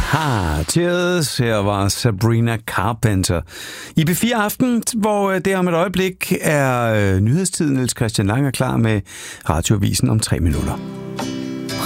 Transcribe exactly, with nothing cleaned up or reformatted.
Aha, cheers. Her var Sabrina Carpenter. I B fire Aften, hvor det om et øjeblik er nyhedstiden. Niels Christian Lang er klar med Radioavisen om tre minutter.